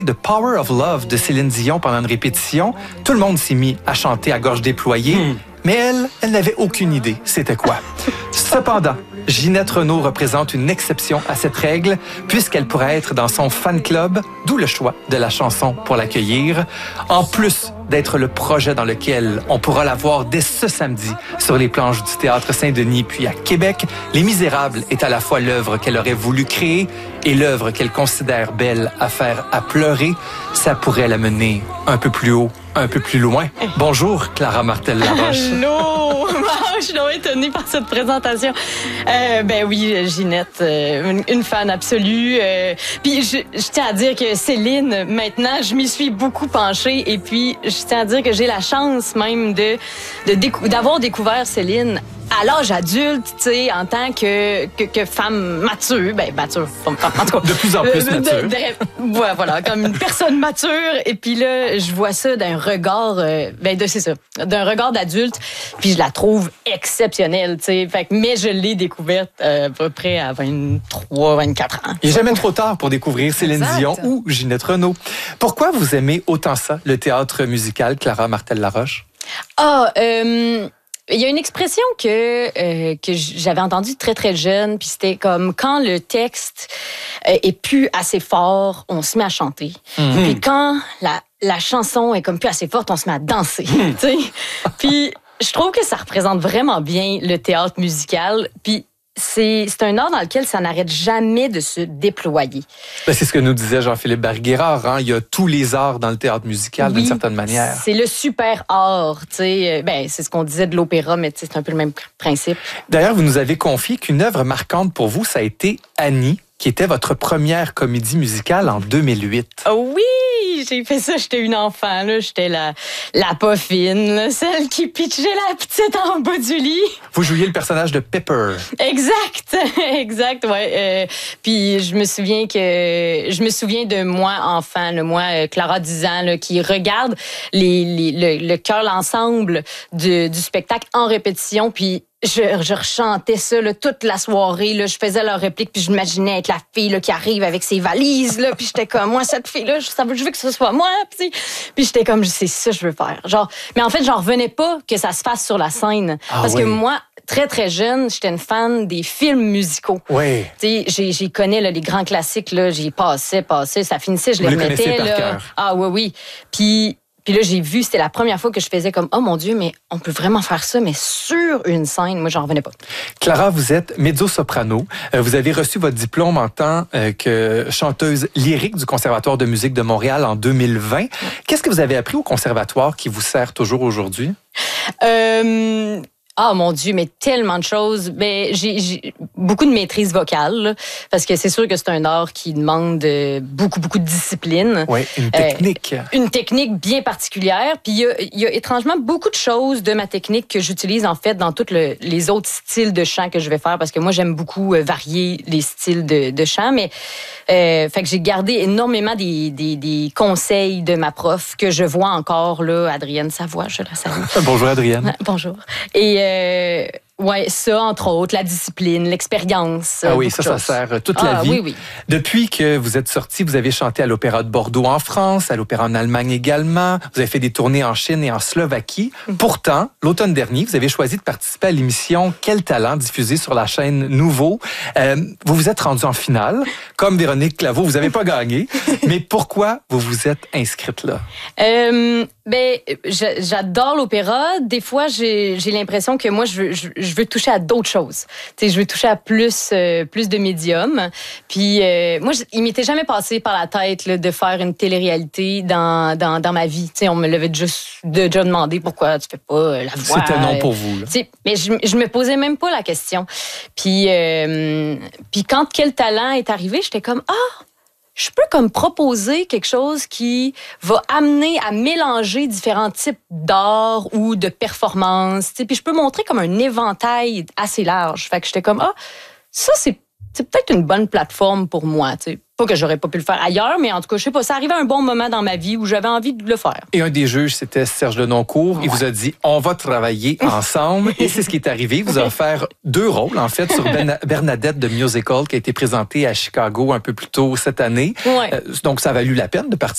The Power of Love de Céline Dion pendant une répétition. Tout le monde s'est mis à chanter à gorge déployée, mais elle n'avait aucune idée c'était quoi. Cependant, Ginette Renault représente une exception à cette règle puisqu'elle pourrait être dans son fan club, d'où le choix de la chanson pour l'accueillir. En plus d'être le projet dans lequel on pourra la voir dès ce samedi sur les planches du Théâtre Saint-Denis puis à Québec, Les Misérables est à la fois l'œuvre qu'elle aurait voulu créer et l'œuvre qu'elle considère belle à faire à pleurer. Ça pourrait la mener un peu plus haut, un peu plus loin. Bonjour, Clara Martel-Laroche. Allô! Je suis donc étonnée par cette présentation. Ben oui, Ginette, une fan absolue. Puis je tiens à dire que Céline, maintenant, je m'y suis beaucoup penchée. Et puis, je tiens à dire que j'ai la chance même d'avoir découvert Céline à l'âge adulte, tu sais, en tant que femme mature, mature, en tout cas. De plus en plus mature. Voilà, comme une personne mature. Et puis là, je vois ça d'un regard, c'est ça, d'un regard d'adulte. Puis je la trouve exceptionnelle, tu sais. Mais je l'ai découverte à peu près à 23, 24 ans. Il n'est jamais trop tard pour découvrir Céline Dion ou Ginette Renault. Pourquoi vous aimez autant ça, le théâtre musical, Clara Martel-Laroche? Il y a une expression que j'avais entendue très, très jeune, puis c'était comme quand le texte est plus assez fort, on se met à chanter. Puis quand la chanson est comme plus assez forte, on se met à danser. Puis je trouve que ça représente vraiment bien le théâtre musical. Puis c'est un art dans lequel ça n'arrête jamais de se déployer. C'est ce que nous disait Jean-Philippe Barguérard. Hein? Il y a tous les arts dans le théâtre musical, d'une certaine manière. C'est le super art. C'est ce qu'on disait de l'opéra, mais c'est un peu le même principe. D'ailleurs, vous nous avez confié qu'une œuvre marquante pour vous, ça a été Annie, qui était votre première comédie musicale en 2008. Oh oui, j'ai fait ça, j'étais une enfant, là. J'étais la pas fine, là, celle qui pitchait la petite en bas du lit. Vous jouiez le personnage de Pepper. Exact, ouais. Puis je me souviens de moi, enfant, là, moi, Clara, 10 ans, là, qui regarde le chœur, l'ensemble du spectacle en répétition, puis je rechantais ça là, toute la soirée. Là, je faisais leur réplique, puis je m'imaginais être la fille là, qui arrive avec ses valises. Là, puis j'étais comme, moi, cette fille-là, je veux que ce soit moi. Puis j'étais comme, c'est ça que je veux faire. Mais en fait, j'en revenais pas que ça se fasse sur la scène. Parce que moi, très, très jeune, j'étais une fan des films musicaux. Oui. J'y connais là, les grands classiques. Là, j'y passais, ça finissait, je les remettais. Par là. cœur. Ah oui. Puis là, j'ai vu, c'était la première fois que je faisais comme, oh mon Dieu, mais on peut vraiment faire ça, mais sur une scène. Moi, j'en revenais pas. Clara, vous êtes mezzo-soprano. Vous avez reçu votre diplôme en tant que chanteuse lyrique du Conservatoire de musique de Montréal en 2020. Qu'est-ce que vous avez appris au conservatoire qui vous sert toujours aujourd'hui? Ah mon Dieu, mais tellement de choses. J'ai beaucoup de maîtrise vocale, là, parce que c'est sûr que c'est un art qui demande beaucoup de discipline. Oui, une technique. Une technique bien particulière. Puis il y a étrangement beaucoup de choses de ma technique que j'utilise en fait dans tous les autres styles de chant que je vais faire, parce que moi j'aime beaucoup varier les styles de chant. Mais fait que j'ai gardé énormément des conseils de ma prof que je vois encore là, Adrienne Savoie, je la salue. Bonjour Adrienne. Bonjour. Et ça, entre autres, la discipline, l'expérience. Ah oui, ça sert toute la vie. Oui. Depuis que vous êtes sortie, vous avez chanté à l'Opéra de Bordeaux en France, à l'Opéra en Allemagne également. Vous avez fait des tournées en Chine et en Slovaquie. Pourtant, l'automne dernier, vous avez choisi de participer à l'émission Quel talent, diffusée sur la chaîne Nouveau. Vous vous êtes rendu en finale. Comme Véronique Claveau, vous n'avez pas gagné. Mais pourquoi vous vous êtes inscrite là? J'adore l'opéra. Des fois, j'ai l'impression que moi, je veux toucher à d'autres choses. Tu sais, je veux toucher à plus de médiums. Puis moi, il m'était jamais passé par la tête là, de faire une télé-réalité dans ma vie. Tu sais, on me l'avait déjà demandé pourquoi tu fais pas la voix. C'était non pour vous. Là. Mais je me posais même pas la question. Puis quand Quel talent est arrivé, j'étais comme je peux comme proposer quelque chose qui va amener à mélanger différents types d'art ou de performances. Puis je peux montrer comme un éventail assez large. Fait que j'étais comme, ça, c'est peut-être une bonne plateforme pour moi. T'sais. Pas que j'aurais pas pu le faire ailleurs, mais en tout cas, je sais pas, ça arrivait à un bon moment dans ma vie où j'avais envie de le faire. Et un des juges, c'était Serge Lenoncourt. Il vous a dit, on va travailler ensemble. Et c'est ce qui est arrivé. Il vous a offert 2 rôles, en fait, sur Bernadette de Musical, qui a été présentée à Chicago un peu plus tôt cette année. Ouais. Donc, ça a valu la peine de participer